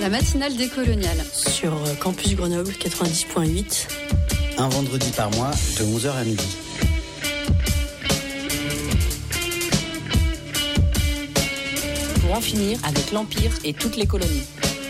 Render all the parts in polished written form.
La matinale décoloniale. Sur Campus Grenoble 90.8. Un vendredi par mois, de 11h à midi. Pour en finir avec l'Empire et toutes les colonies.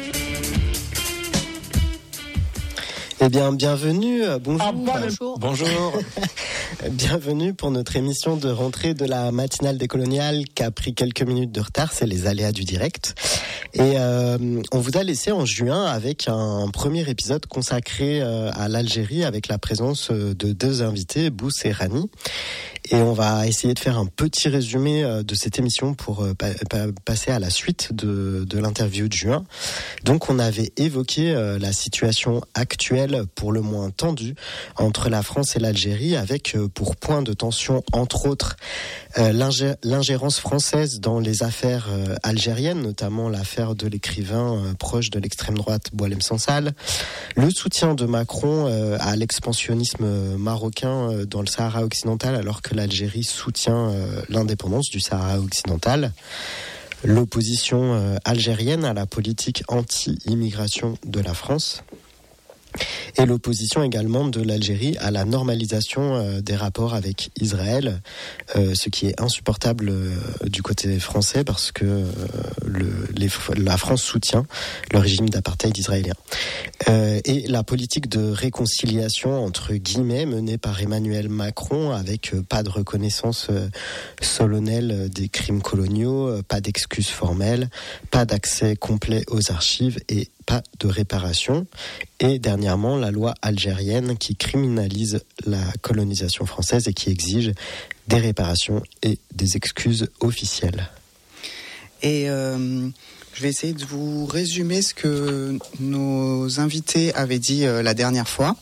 Eh bien, bienvenue, bonjour. Bonjour. Bienvenue pour notre émission de rentrée de la matinale décoloniale qui a pris quelques minutes de retard, c'est les aléas du direct. Et on vous a laissé en juin avec un premier épisode consacré à l'Algérie avec la présence de deux invités, Bous et Rani. Et on va essayer de faire un petit résumé de cette émission pour passer à la suite de l'interview de juin. Donc on avait évoqué la situation actuelle pour le moins tendue entre la France et l'Algérie avec pour point de tension entre autres l'ingérence française dans les affaires algériennes, notamment l'affaire de l'écrivain proche de l'extrême droite Boualem Sansal, le soutien de Macron à l'expansionnisme marocain dans le Sahara occidental alors que l'Algérie soutient l'indépendance du Sahara occidental, l'opposition algérienne à la politique anti-immigration de la France, et l'opposition également de l'Algérie à la normalisation des rapports avec Israël, ce qui est insupportable du côté français parce que la France soutient le régime d'apartheid israélien. Et la politique de réconciliation entre guillemets menée par Emmanuel Macron avec pas de reconnaissance solennelle des crimes coloniaux, pas d'excuses formelles, pas d'accès complet aux archives et pas de réparation. Et dernièrement, la loi algérienne qui criminalise la colonisation française et qui exige des réparations et des excuses officielles. Et je vais essayer de vous résumer ce que nos invités avaient dit la dernière fois.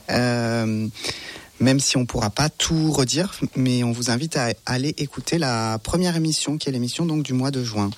Même si on ne pourra pas tout redire, mais on vous invite à aller écouter la première émission, qui est l'émission donc du mois de juin.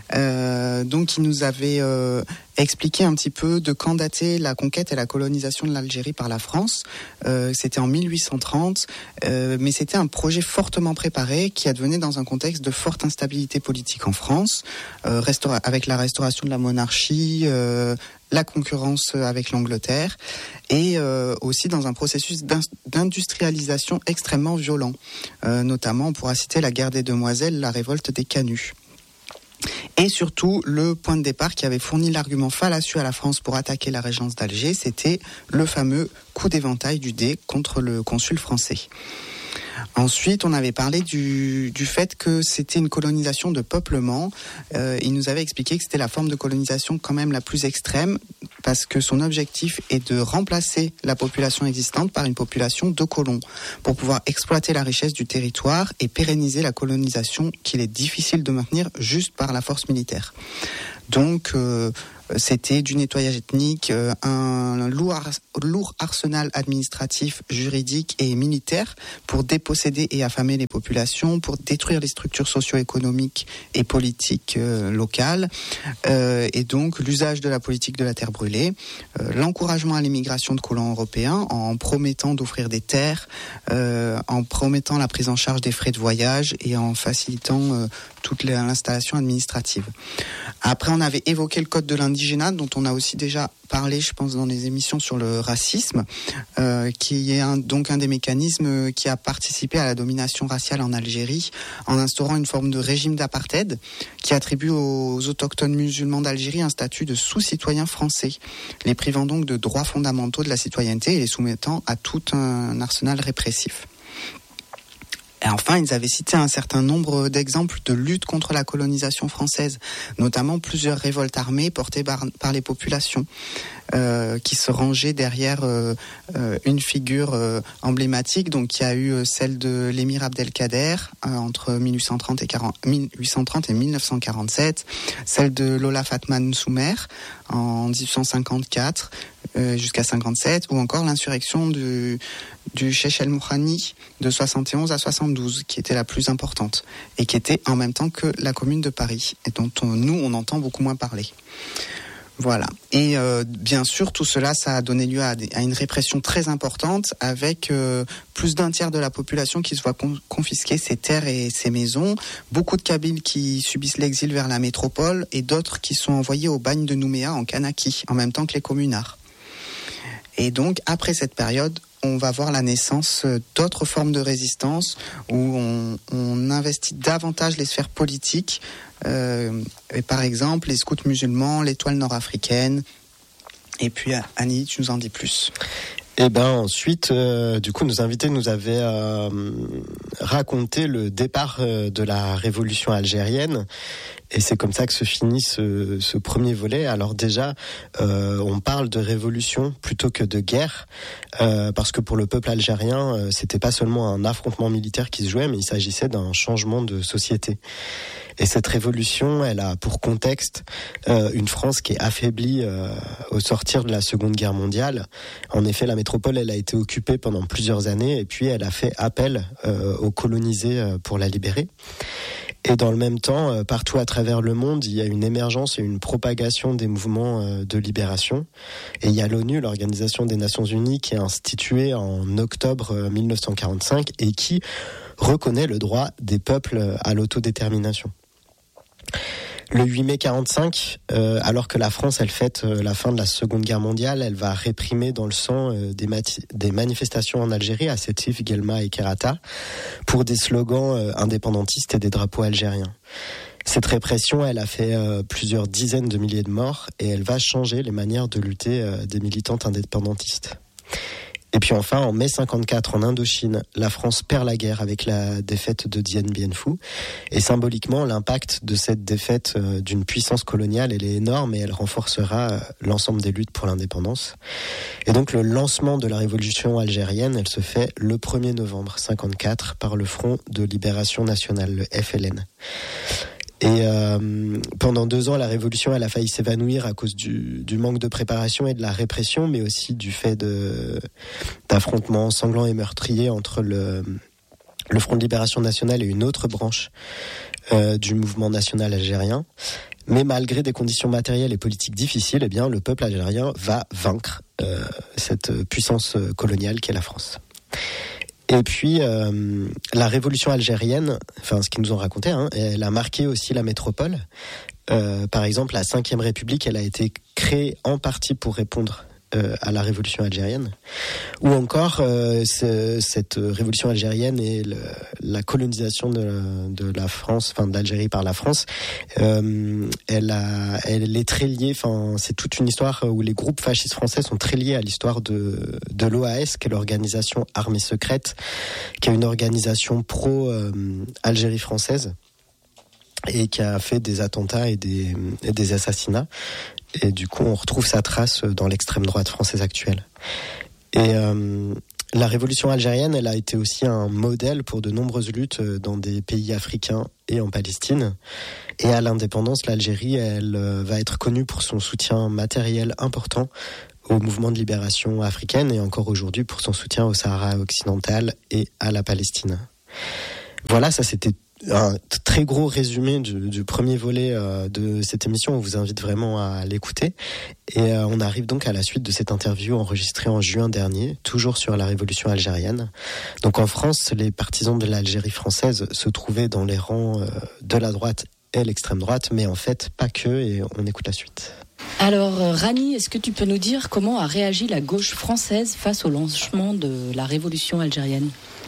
Donc, il nous avait expliqué un petit peu de quand datait la conquête et la colonisation de l'Algérie par la France. C'était en 1830, mais c'était un projet fortement préparé qui advenait dans un contexte de forte instabilité politique en France, avec la restauration de la monarchie, la concurrence avec l'Angleterre et aussi dans un processus d'industrialisation extrêmement violent. Notamment, on pourra citer la guerre des Demoiselles, la révolte des Canuts. Et surtout, le point de départ qui avait fourni l'argument fallacieux à la France pour attaquer la régence d'Alger, c'était le fameux coup d'éventail du Dey contre le consul français. Ensuite, on avait parlé du fait que c'était une colonisation de peuplement. Il nous avait expliqué que c'était la forme de colonisation quand même la plus extrême parce que son objectif est de remplacer la population existante par une population de colons pour pouvoir exploiter la richesse du territoire et pérenniser la colonisation qu'il est difficile de maintenir juste par la force militaire. Donc, c'était du nettoyage ethnique, un lourd arsenal administratif, juridique et militaire pour déposséder et affamer les populations, pour détruire les structures socio-économiques et politiques locales, et donc l'usage de la politique de la terre brûlée, l'encouragement à l'immigration de colons européens en promettant d'offrir des terres, en promettant la prise en charge des frais de voyage et en facilitant toute l'installation administrative. Après, on avait évoqué le code de l'indigénat, dont on a aussi déjà parlé, je pense, dans les émissions sur le racisme, qui est donc un des mécanismes qui a participé à la domination raciale en Algérie, en instaurant une forme de régime d'apartheid qui attribue aux autochtones musulmans d'Algérie un statut de sous-citoyens français, les privant donc de droits fondamentaux de la citoyenneté et les soumettant à tout un arsenal répressif. Et enfin, ils avaient cité un certain nombre d'exemples de lutte contre la colonisation française, notamment plusieurs révoltes armées portées par les populations, qui se rangeaient derrière une figure emblématique. Donc, il y a eu celle de l'émir Abdelkader entre 1830 et 1947, celle de Lola Fatma Nsoumer en 1854 jusqu'à 57, ou encore l'insurrection du Cheikh El Mouhani de 71 à 72, qui était la plus importante et qui était en même temps que la Commune de Paris, et dont on entend beaucoup moins parler. Voilà. Et bien sûr, tout cela, ça a donné lieu à une répression très importante, avec plus d'un tiers de la population qui se voit confisquer ses terres et ses maisons, beaucoup de Kabyles qui subissent l'exil vers la métropole et d'autres qui sont envoyés au bagne de Nouméa en Kanaki, en même temps que les communards. Et donc, après cette période, on va voir la naissance d'autres formes de résistance où on investit davantage les sphères politiques. Et par exemple, les scouts musulmans, l'étoile nord-africaine. Et puis, Annie, tu nous en dis plus. Et ensuite, du coup, nos invités nous avaient raconté le départ de la révolution algérienne. Et c'est comme ça que se finit ce premier volet. Alors déjà, on parle de révolution plutôt que de guerre, parce que pour le peuple algérien, c'était pas seulement un affrontement militaire qui se jouait, mais il s'agissait d'un changement de société. Et cette révolution, elle a pour contexte une France qui est affaiblie au sortir de la Seconde Guerre mondiale. En effet, la métropole, elle a été occupée pendant plusieurs années, et puis elle a fait appel aux colonisés pour la libérer. Et dans le même temps, partout à travers le monde, il y a une émergence et une propagation des mouvements de libération. Et il y a l'ONU, l'Organisation des Nations Unies, qui est instituée en octobre 1945 et qui reconnaît le droit des peuples à l'autodétermination. Le 8 mai 1945, alors que la France, elle fête la fin de la Seconde Guerre mondiale, elle va réprimer dans le sang des manifestations en Algérie, à Sétif, Guelma et Kerata, pour des slogans indépendantistes et des drapeaux algériens. Cette répression, elle a fait plusieurs dizaines de milliers de morts et elle va changer les manières de lutter des militantes indépendantistes. Et puis enfin, en mai 1954, en Indochine, la France perd la guerre avec la défaite de Dien Bien Phu. Et symboliquement, l'impact de cette défaite d'une puissance coloniale, elle est énorme et elle renforcera l'ensemble des luttes pour l'indépendance. Et donc le lancement de la révolution algérienne, elle se fait le 1er novembre 1954 par le Front de Libération Nationale, le FLN. Et pendant 2 ans, la révolution, elle a failli s'évanouir à cause du manque de préparation et de la répression, mais aussi du fait d'affrontements sanglants et meurtriers entre le Front de Libération Nationale et une autre branche du mouvement national algérien. Mais malgré des conditions matérielles et politiques difficiles, eh bien, le peuple algérien va vaincre cette puissance coloniale qu'est la France. Et puis, la révolution algérienne, enfin ce qu'ils nous ont raconté, elle a marqué aussi la métropole. Par exemple, la 5e République, elle a été créée en partie pour répondre à la révolution algérienne. Ou encore, cette révolution algérienne et la colonisation de la France, enfin de l'Algérie par la France, elle est très liée, enfin c'est toute une histoire où les groupes fascistes français sont très liés à l'histoire de l'OAS, qui est l'organisation armée secrète, qui est une organisation pro-Algérie française et qui a fait des attentats et des assassinats. Et du coup, on retrouve sa trace dans l'extrême droite française actuelle. Et la révolution algérienne, elle a été aussi un modèle pour de nombreuses luttes dans des pays africains et en Palestine. Et à l'indépendance, l'Algérie, elle va être connue pour son soutien matériel important au mouvement de libération africaine et encore aujourd'hui pour son soutien au Sahara occidental et à la Palestine. Voilà, ça c'était un très gros résumé du premier volet de cette émission. On vous invite vraiment à l'écouter. Et on arrive donc à la suite de cette interview enregistrée en juin dernier, toujours sur la révolution algérienne. Donc en France, les partisans de l'Algérie française se trouvaient dans les rangs de la droite et l'extrême droite, mais en fait pas que, et on écoute la suite. Alors Rani, est-ce que tu peux nous dire comment a réagi la gauche française face au lancement de la révolution algérienne ?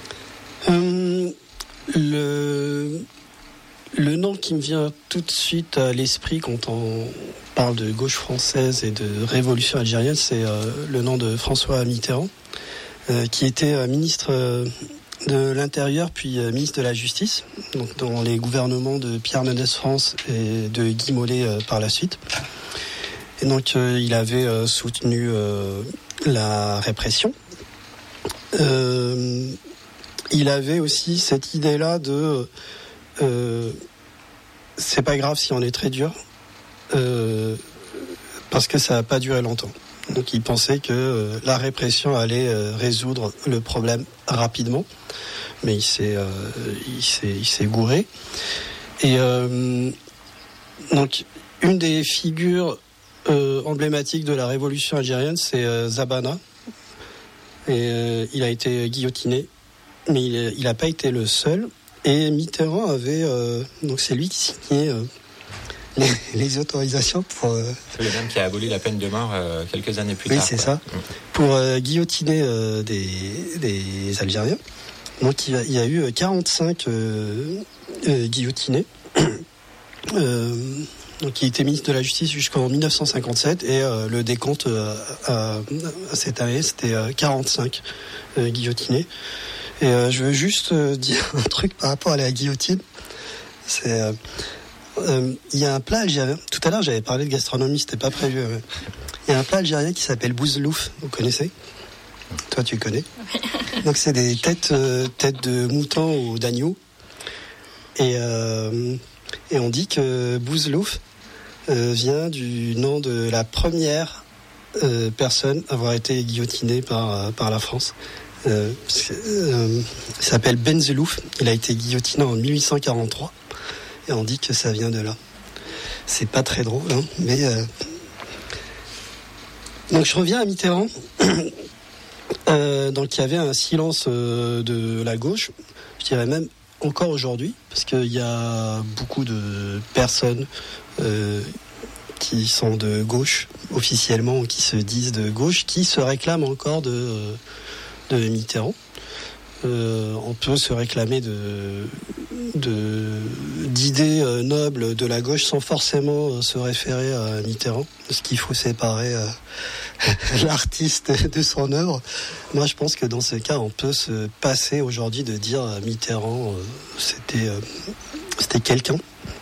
Le nom qui me vient tout de suite à l'esprit quand on parle de gauche française et de révolution algérienne, c'est le nom de François Mitterrand, qui était ministre de l'Intérieur puis ministre de la Justice, donc dans les gouvernements de Pierre Mendès France et de Guy Mollet par la suite. Et donc il avait soutenu la répression. Il avait aussi cette idée-là de c'est pas grave si on est très dur, parce que ça n'a pas duré longtemps. Donc il pensait que la répression allait résoudre le problème rapidement, mais il s'est gouré. Et donc une des figures emblématique de la révolution algérienne, c'est Zabana. Et il a été guillotiné, mais il n'a pas été le seul. Et Mitterrand avait... donc c'est lui qui signait les autorisations pour... C'est le même qui a aboli la peine de mort quelques années plus tard. Oui, c'est ça. Pour guillotiner des Algériens. Donc il y a eu 45 guillotinés. Donc il était ministre de la Justice jusqu'en 1957 et le décompte à cette année c'était 45 guillotinés. Et je veux juste dire un truc par rapport à la guillotine. C'est il y a un plat algérien. Tout à l'heure j'avais parlé de gastronomie, c'était pas prévu. Il y a un plat algérien qui s'appelle bouzlouf. Vous connaissez ? Toi tu connais ? Donc c'est des têtes de mouton ou d'agneau. Et on dit que bouzlouf vient du nom de la première personne à avoir été guillotinée par la France. Il s'appelle Benzelouf. Il a été guillotiné en 1843. Et on dit que ça vient de là. C'est pas très drôle, hein, mais... Donc je reviens à Mitterrand. Donc il y avait un silence de la gauche. Je dirais même encore aujourd'hui, parce qu'il y a beaucoup de personnes qui sont de gauche officiellement, ou qui se disent de gauche, qui se réclament encore de Mitterrand. On peut se réclamer d'idées nobles de la gauche sans forcément se référer à Mitterrand, parce qu'il faut séparer l'artiste de son œuvre. Moi, je pense que dans ce cas, on peut se passer aujourd'hui de dire Mitterrand, c'était quelqu'un.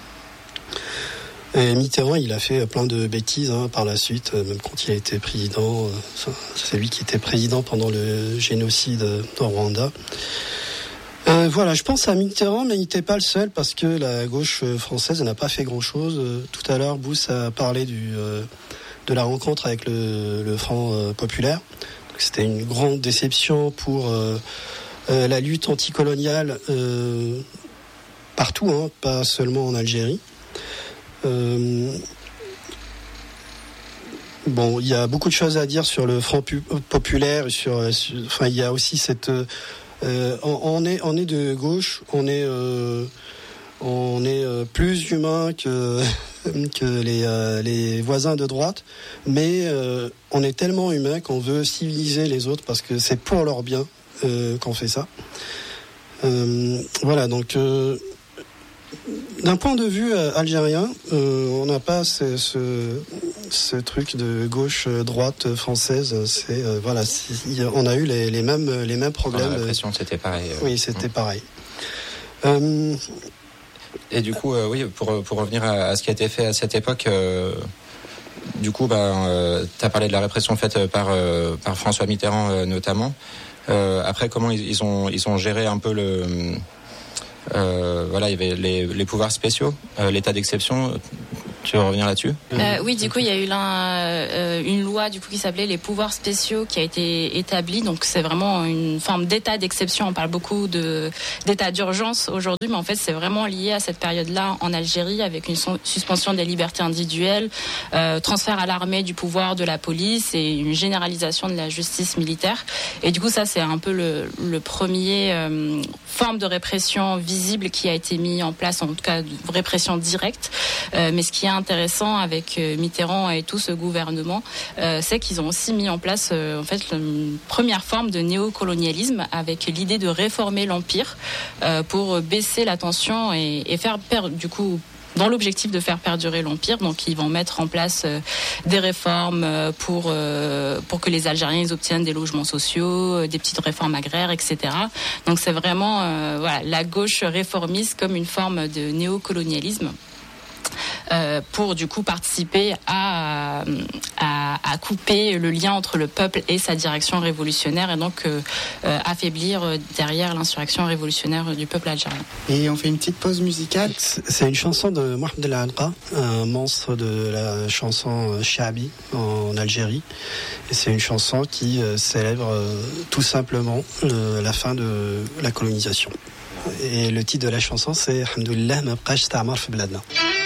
Et Mitterrand, il a fait plein de bêtises par la suite, même quand il a été président. C'est lui qui était président pendant le génocide au Rwanda. Voilà, je pense à Mitterrand, mais il n'était pas le seul, parce que la gauche française n'a pas fait grand-chose. Tout à l'heure, Bous a parlé de la rencontre avec le Front populaire. Donc, c'était une grande déception pour la lutte anticoloniale partout, pas seulement en Algérie. Bon, il y a beaucoup de choses à dire sur le Front populaire. Enfin, il y a aussi cette. On est de gauche. On est plus humain que les voisins de droite, mais on est tellement humain qu'on veut civiliser les autres parce que c'est pour leur bien qu'on fait ça. Voilà, donc. D'un point de vue algérien, on n'a pas ce truc de gauche-droite française. On a eu les mêmes problèmes. La répression, c'était pareil. Oui, c'était pareil. Et du coup, oui, pour revenir à ce qui a été fait à cette époque, du coup, tu as parlé de la répression faite par François Mitterrand notamment. Après, comment ils ont géré un peu le... il y avait les pouvoirs spéciaux, l'état d'exception. Tu veux revenir là-dessus ? Oui, du coup, il y a eu une loi du coup qui s'appelait les pouvoirs spéciaux qui a été établie. Donc, c'est vraiment une forme d'état d'exception. On parle beaucoup d'état d'urgence aujourd'hui, mais en fait, c'est vraiment lié à cette période-là en Algérie, avec une suspension des libertés individuelles, transfert à l'armée du pouvoir de la police et une généralisation de la justice militaire. Et du coup, ça, c'est un peu le premier forme de répression visible qui a été mis en place, en tout cas, de répression directe. Mais ce qui est intéressant avec Mitterrand et tout ce gouvernement, c'est qu'ils ont aussi mis en place une première forme de néocolonialisme avec l'idée de réformer l'empire pour baisser la tension et faire perdre du coup. Dans l'objectif de faire perdurer l'empire, donc ils vont mettre en place des réformes pour que les Algériens ils obtiennent des logements sociaux, des petites réformes agraires, etc. Donc c'est vraiment la gauche réformiste comme une forme de néocolonialisme. Pour du coup participer à couper le lien entre le peuple et sa direction révolutionnaire et donc affaiblir derrière l'insurrection révolutionnaire du peuple algérien. Et on fait une petite pause musicale. C'est une chanson de Mohamed El Alqa, un monstre de la chanson Shabi en Algérie. Et c'est une chanson qui célèbre tout simplement la fin de la colonisation. Et le titre de la chanson c'est Alhamdoulilah ma bqash ta'mar fi bladna.